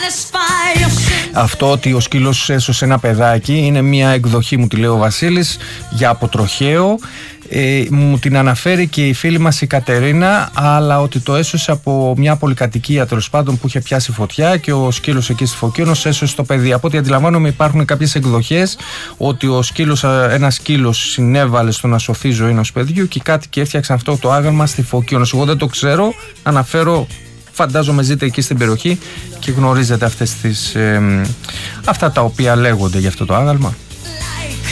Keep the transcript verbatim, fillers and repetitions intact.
Αυτό ότι ο σκύλος έσωσε ένα παιδάκι είναι μια εκδοχή, μου τη λέει ο Βασίλης, για αποτροχαίο. Ε, μου την αναφέρει και η φίλη μας η Κατερίνα, αλλά ότι το έσωσε από μια πολυκατοικία τέλος πάντων που είχε πιάσει φωτιά και ο σκύλος εκεί στη Φωκίωνος έσωσε το παιδί. Από ό,τι αντιλαμβάνομαι υπάρχουν κάποιες εκδοχές ότι ο σκύλος, ένας σκύλος συνέβαλε στο να σωθεί η ζωή ενός παιδιού και κάτι και έφτιαξαν αυτό το άγαλμα στη Φωκίωνος. Εγώ δεν το ξέρω, αναφέρω, φαντάζομαι ζείτε εκεί στην περιοχή και γνωρίζετε αυτές τις, ε, αυτά τα οποία λέγονται για αυτό το άγαλμα.